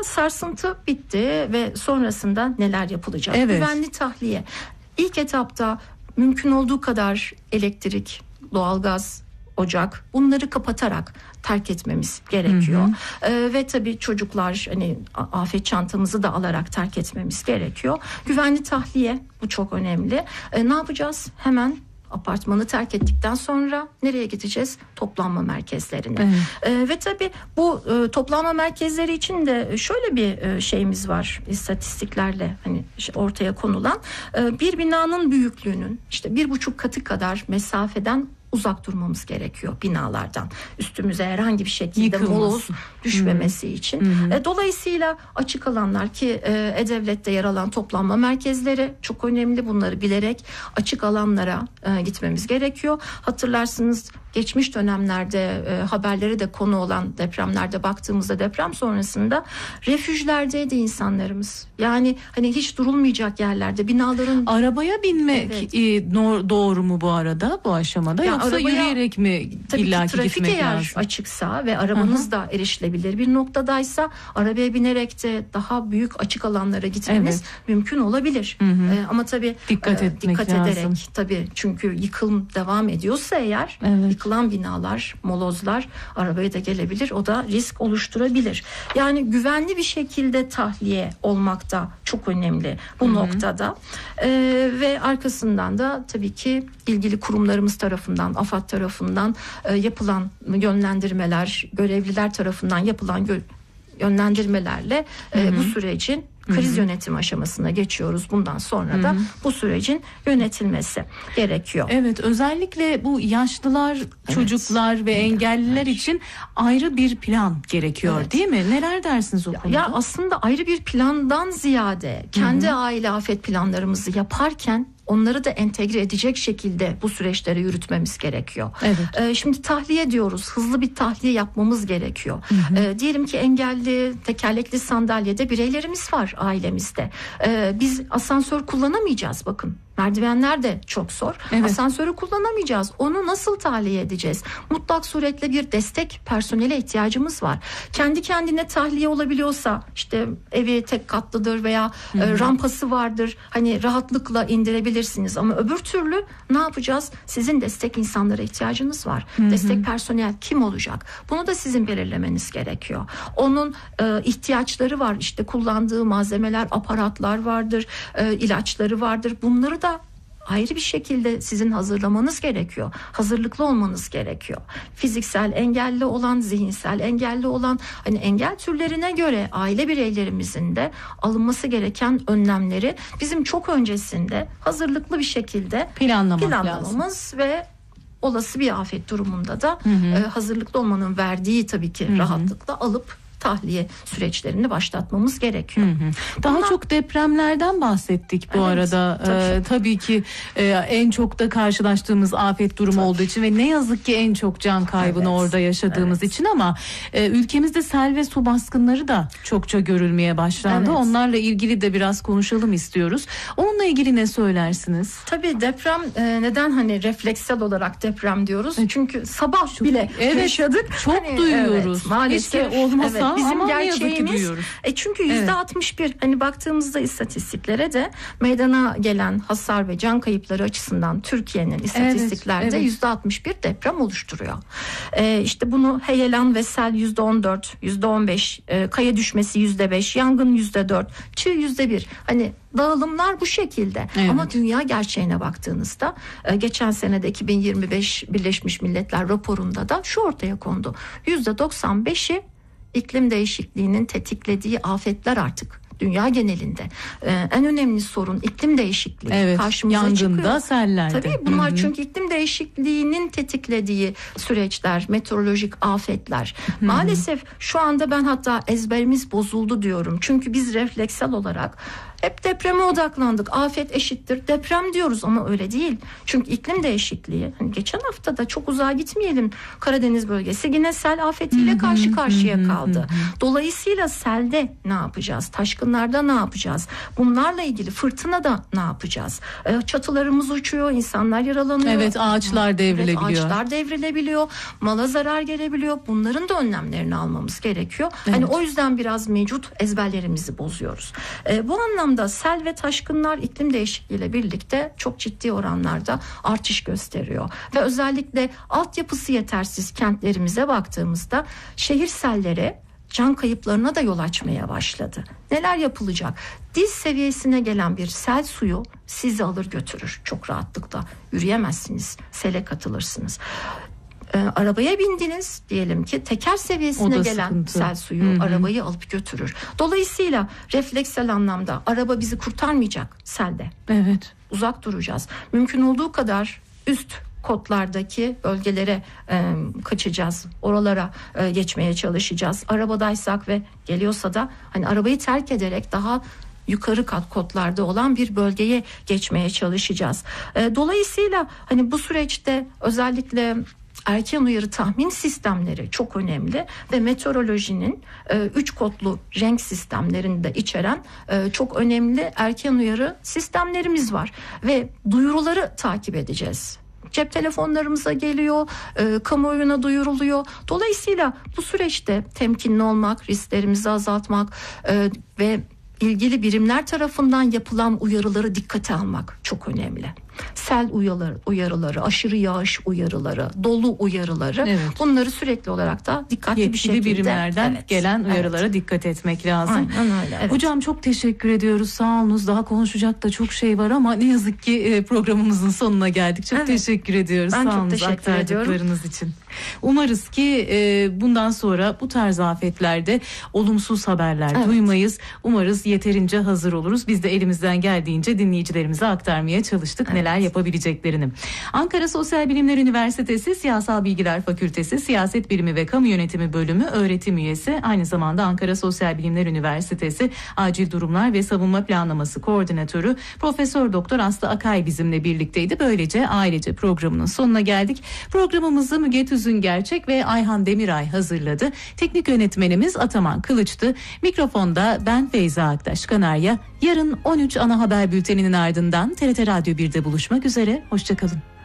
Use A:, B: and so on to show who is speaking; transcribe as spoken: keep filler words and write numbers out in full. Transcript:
A: sarsıntı bitti ve sonrasında neler yapılacak?
B: Evet.
A: Güvenli tahliye. İlk etapta mümkün olduğu kadar elektrik, doğalgaz, ocak, bunları kapatarak terk etmemiz gerekiyor. Hı hı. Ee, ve tabii çocuklar, hani afet çantamızı da alarak terk etmemiz gerekiyor. Güvenli tahliye, bu çok önemli. Ee, ne yapacağız? Hemen apartmanı terk ettikten sonra nereye gideceğiz? Toplanma merkezlerine. Evet. Ee, ve tabii bu e, toplanma merkezleri için de şöyle bir e, şeyimiz var, istatistiklerle hani ortaya konulan. E, bir binanın büyüklüğünün işte bir buçuk katı kadar mesafeden uzak durmamız gerekiyor binalardan. Üstümüze herhangi bir şekilde moloz düşmemesi hmm. için. Hmm. E, dolayısıyla açık alanlar ki e, E-Devlet'te yer alan toplanma merkezleri çok önemli. Bunları bilerek açık alanlara e, gitmemiz gerekiyor. Hatırlarsınız geçmiş dönemlerde e, haberleri de konu olan depremlerde baktığımızda deprem sonrasında refüjlerdeydi insanlarımız. Yani hani hiç durulmayacak yerlerde binaların...
B: Arabaya binmek evet. e, doğru mu bu arada bu aşamada? Ya yoksa arabaya, yürüyerek mi illaki
A: trafik
B: gitmek
A: eğer
B: lazım?
A: Açıksa ve arabanız Aha. da erişilebilir bir noktadaysa arabaya binerek de daha büyük açık alanlara gitmeniz evet. mümkün olabilir. Hı hı. Ee, ama tabii
B: dikkat,
A: e,
B: etmek
A: dikkat
B: lazım.
A: ederek tabii, çünkü yıkım devam ediyorsa eğer evet. yıkılan binalar, molozlar arabaya da gelebilir. O da risk oluşturabilir. Yani güvenli bir şekilde tahliye olmak da çok önemli bu hı hı. noktada. Ee, ve arkasından da tabii ki ilgili kurumlarımız tarafından, AFAD tarafından e, yapılan yönlendirmeler, görevliler tarafından yapılan gö- yönlendirmelerle e, bu sürecin kriz Hı-hı. yönetim aşamasına geçiyoruz. Bundan sonra Hı-hı. da bu sürecin yönetilmesi gerekiyor.
B: Evet, özellikle bu yaşlılar, evet. çocuklar ve engelliler için ayrı bir plan gerekiyor evet. değil mi? Neler dersiniz o konuda?
A: Ya aslında ayrı bir plandan ziyade kendi Hı-hı. aile afet planlarımızı yaparken onları da entegre edecek şekilde bu süreçleri yürütmemiz gerekiyor. Evet. Ee, şimdi tahliye diyoruz. Hızlı bir tahliye yapmamız gerekiyor. Hı hı. Ee, diyelim ki engelli, tekerlekli sandalyede bireylerimiz var ailemizde. Ee, biz asansör kullanamayacağız bakın. Merdivenler de çok zor. Evet. Asansörü kullanamayacağız. Onu nasıl tahliye edeceğiz? Mutlak suretle bir destek personele ihtiyacımız var. Kendi kendine tahliye olabiliyorsa, işte evi tek katlıdır veya e, rampası vardır. Hani rahatlıkla indirebilirsiniz ama öbür türlü ne yapacağız? Sizin destek insanlara ihtiyacınız var. Hı-hı. Destek personel kim olacak? Bunu da sizin belirlemeniz gerekiyor. Onun e, ihtiyaçları var. İşte kullandığı malzemeler, aparatlar vardır, e, ilaçları vardır. Bunları da ayrı bir şekilde sizin hazırlamanız gerekiyor. Hazırlıklı olmanız gerekiyor. Fiziksel engelli olan, zihinsel engelli olan, hani engel türlerine göre aile bireylerimizin de alınması gereken önlemleri bizim çok öncesinde hazırlıklı bir şekilde
B: Planlamak
A: planlamamız
B: lazım.
A: Ve olası bir afet durumunda da hı hı. E, hazırlıklı olmanın verdiği tabii ki hı hı. rahatlıkla alıp tahliye süreçlerini başlatmamız gerekiyor. Hı hı.
B: Daha
A: Buna...
B: çok depremlerden bahsettik bu evet, arada. Tabii. Ee, tabii ki e, en çok da karşılaştığımız afet durumu tabii. olduğu için ve ne yazık ki en çok can kaybını evet, orada yaşadığımız evet. için ama e, ülkemizde sel ve su baskınları da çokça görülmeye başlandı. Evet. Onlarla ilgili de biraz konuşalım istiyoruz. Onunla ilgili ne söylersiniz?
A: Tabii deprem e, neden hani refleksel olarak deprem diyoruz? Çünkü sabah çok, bile evet, yaşadık.
B: Çok
A: hani,
B: duyuyoruz.
A: Evet, maalesef olmasa evet. Bizim
B: ama
A: gerçeğimiz e çünkü yüzde altmış bir hani baktığımızda istatistiklere de meydana gelen hasar ve can kayıpları açısından Türkiye'nin istatistiklerde yüzde altmış bir deprem oluşturuyor. E işte bunu heyelan ve sel yüzde on dört, yüzde on beş, e, kaya düşmesi yüzde beş, yangın yüzde dört, çığ yüzde bir. Hani dağılımlar bu şekilde. Evet. Ama dünya gerçeğine baktığınızda e, geçen senede iki bin yirmi beş Birleşmiş Milletler raporunda da şu ortaya kondu. yüzde doksan beşi iklim değişikliğinin tetiklediği afetler artık dünya genelinde. Ee, en önemli sorun iklim değişikliği.
B: Evet,
A: karşımıza
B: yangında,
A: çıkıyor.
B: sellerde.
A: Tabii bunlar
B: Hı-hı. çünkü
A: çünkü iklim değişikliğinin tetiklediği süreçler, meteorolojik afetler. Hı-hı. Maalesef şu anda ben hatta ezberimiz bozuldu diyorum. Çünkü biz refleksel olarak Hep depreme odaklandık. Afet eşittir deprem diyoruz ama öyle değil. Çünkü iklim değişikliği. Hani geçen hafta da çok uzağa gitmeyelim. Karadeniz bölgesi yine sel afetiyle karşı karşıya kaldı. Dolayısıyla selde ne yapacağız? Taşkınlarda ne yapacağız? Bunlarla ilgili fırtınada ne yapacağız? Çatılarımız uçuyor, insanlar yaralanıyor.
B: Evet, ağaçlar devrilebiliyor.
A: Evet, ağaçlar devrilebiliyor. Mala zarar gelebiliyor. Bunların da önlemlerini almamız gerekiyor. Evet. Hani o yüzden biraz mevcut ezberlerimizi bozuyoruz. E, bu anlamda sel ve taşkınlar iklim değişikliğiyle birlikte çok ciddi oranlarda artış gösteriyor. Ve özellikle altyapısı yetersiz kentlerimize baktığımızda şehir selleri can kayıplarına da yol açmaya başladı. Neler yapılacak? Diz seviyesine gelen bir sel suyu sizi alır götürür çok rahatlıkla. Yürüyemezsiniz, sele katılırsınız. E, arabaya bindiniz diyelim ki teker seviyesine gelen sıkıntı. Sel suyu Hı-hı. arabayı alıp götürür. Dolayısıyla refleksel anlamda araba bizi kurtarmayacak selde.
B: Evet.
A: Uzak duracağız. Mümkün olduğu kadar üst kotlardaki bölgelere e, kaçacağız. Oralara e, geçmeye çalışacağız. Arabadaysak ve geliyorsa da hani arabayı terk ederek daha yukarı kat kotlarda olan bir bölgeye geçmeye çalışacağız. E, dolayısıyla hani bu süreçte özellikle erken uyarı tahmin sistemleri çok önemli ve meteorolojinin e, üç kodlu renk sistemlerini de içeren e, çok önemli erken uyarı sistemlerimiz var ve duyuruları takip edeceğiz. Cep telefonlarımıza geliyor, e, kamuoyuna duyuruluyor. Dolayısıyla bu süreçte temkinli olmak, risklerimizi azaltmak e, ve ilgili birimler tarafından yapılan uyarıları dikkate almak çok önemli. Sel uyarıları, uyarıları, aşırı yağış uyarıları, dolu uyarıları evet. bunları sürekli olarak da dikkatli
B: Yetkili
A: bir şekilde
B: birimlerden
A: evet,
B: gelen uyarılara evet. dikkat etmek lazım. Aynen öyle. Evet. Hocam çok teşekkür ediyoruz. Sağ olunuz. Daha konuşacak da çok şey var ama ne yazık ki programımızın sonuna geldik. Çok evet. teşekkür ediyoruz.
A: Ben
B: Sağ
A: çok
B: olunuz
A: teşekkür
B: aktardıklarınız için. Umarız ki bundan sonra bu tarz afetlerde olumsuz haberler evet. duymayız. Umarız yeterince hazır oluruz. Biz de elimizden geldiğince dinleyicilerimize aktarmaya çalıştık. Evet. Neler yapabileceklerini. Ankara Sosyal Bilimler Üniversitesi Siyasal Bilgiler Fakültesi Siyaset Bilimi ve Kamu Yönetimi Bölümü öğretim üyesi, aynı zamanda Ankara Sosyal Bilimler Üniversitesi Acil Durumlar ve Savunma Planlaması Koordinatörü Profesör Doktor Aslı Akay bizimle birlikteydi. Böylece ailece programının sonuna geldik. Programımızı Müge Tüzüngerçek ve Ayhan Demiray hazırladı. Teknik yönetmenimiz Ataman Kılıç'tı. Mikrofonda ben Feyza Aktaş Kanarya. Yarın on üç ana haber bülteninin ardından T R T Radyo birde buluşmak üzere. Hoşçakalın.